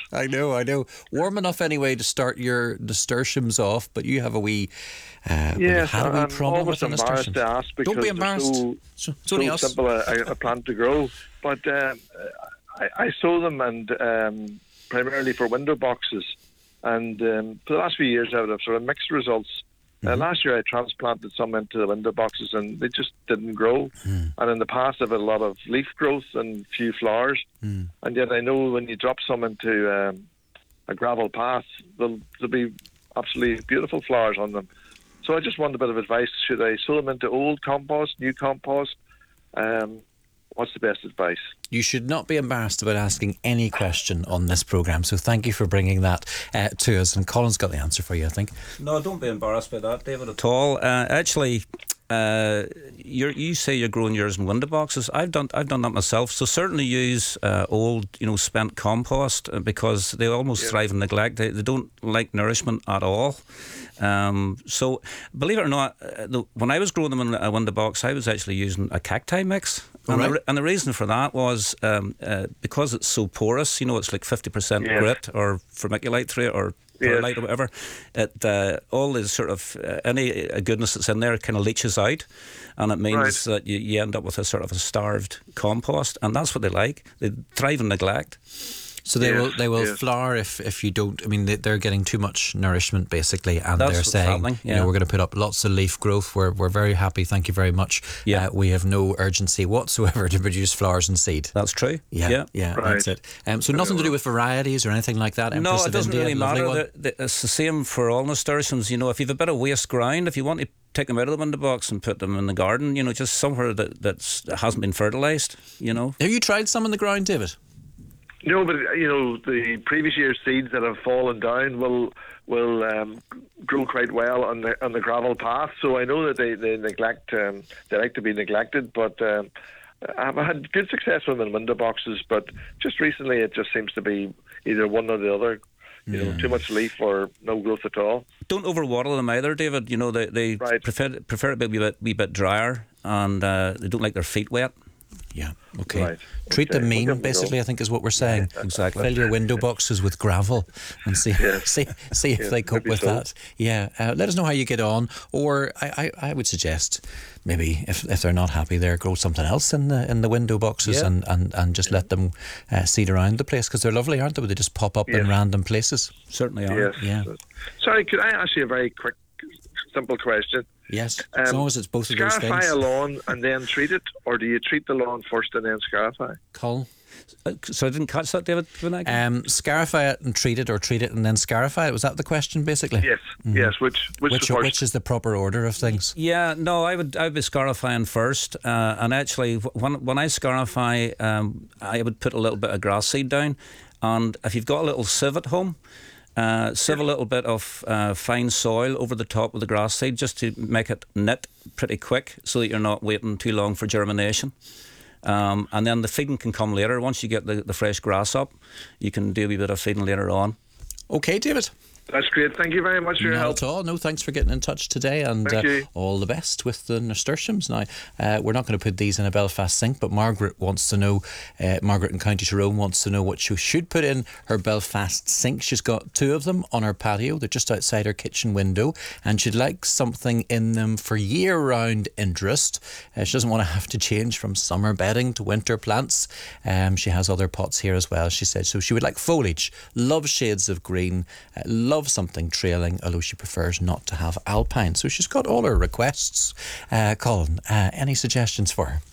I know. Warm enough anyway to start your nasturtiums off, but you have a wee. Yes, had a wee I'm problem almost with the embarrassed to ask because Don't be they're embarrassed. so It's only us. simple a plant to grow. But I sow them and primarily for window boxes. And for the last few years, I've had sort of mixed results. Last year, I transplanted some into the window boxes, and they just didn't grow. And in the past, I've had a lot of leaf growth and few flowers. And yet, I know when you drop some into a gravel path, there'll be absolutely beautiful flowers on them. So I just want a bit of advice. Should I sow them into old compost, new compost? What's the best advice? You should not be embarrassed about asking any question on this programme, so thank you for bringing that to us. And Colin's got the answer for you, I think. No, don't be embarrassed by that, David, at all. Actually, you say you're growing yours in window boxes. I've done that myself. So certainly use old, spent compost because they almost thrive in neglect. They don't like nourishment at all. So believe it or not, when I was growing them in a window box, I was actually using a cacti mix. And the reason for that was because it's so porous, it's like 50% grit or vermiculite through it or perlite or whatever. All this sort of any goodness that's in there kind of leaches out, and it means that you end up with a sort of a starved compost, and that's what they like. They thrive in neglect. So they will flower if you don't. I mean, they're getting too much nourishment basically, and they're saying, we're going to put up lots of leaf growth. We're very happy. Thank you very much. Yeah, we have no urgency whatsoever to produce flowers and seed. That's true. Yeah, that's it. So nothing to do with varieties or anything like that. No, it doesn't really matter. It's the same for all nasturtiums. If you've a bit of waste ground, if you want to take them out of the window box and put them in the garden, just somewhere that hasn't been fertilised. Have you tried some in the ground, David? No, but the previous year's seeds that have fallen down will grow quite well on the gravel path. So I know that they neglect. They like to be neglected, but I've had good success with them in window boxes. But just recently, it just seems to be either one or the other. Too much leaf or no growth at all. Don't overwater them either, David. They prefer it to be a wee bit drier, and they don't like their feet wet. Yeah, okay. Treat them mean, basically, I think is what we're saying. Yeah, exactly. Fill your window boxes with gravel and see if they cope with that. Yeah, let us know how you get on. Or I would suggest maybe if they're not happy there, grow something else in the window boxes and just let them seed around the place, because they're lovely, aren't they? They just pop up in random places. Certainly are. Yes. Yeah. Sorry, could I ask you a very quick, simple question? Yes, as long as it's both of those things. Scarify a lawn and then treat it, or do you treat the lawn first and then scarify? Colin? So I didn't catch that, David. Scarify it and treat it, or treat it and then scarify it. Was that the question, basically? Yes. Yes. Which is the proper order of things? Yeah. No, I would be scarifying first, and actually, when I scarify, I would put a little bit of grass seed down, and if you've got a little sieve at home. Sieve a little bit of fine soil over the top of the grass seed just to make it knit pretty quick so that you're not waiting too long for germination. And then the feeding can come later. Once you get the fresh grass up, you can do a wee bit of feeding later on. Okay, David. That's great. Thank you very much for your help. Not at all. No, thanks for getting in touch today, and all the best with the nasturtiums. Now, we're not going to put these in a Belfast sink, but Margaret wants to know, Margaret in County Tyrone wants to know what she should put in her Belfast sink. She's got 2 of them on her patio. They're just outside her kitchen window, and she'd like something in them for year-round interest. She doesn't want to have to change from summer bedding to winter plants. She has other pots here as well, she said. So she would like foliage, loves shades of green, loves something trailing, although she prefers not to have alpine. So she's got all her requests. Colin, any suggestions for her?